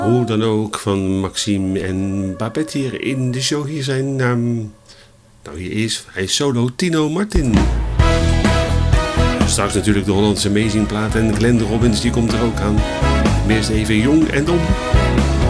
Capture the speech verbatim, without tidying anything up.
Hoe dan ook, van Maxime en Babette hier in de show. Hier zijn naam... Nou, hier is hij solo Tino Martin. Straks natuurlijk de Hollandse Amazing plaat en Glenn Robbins, die komt er ook aan. Maar eerst even Jong en Dom.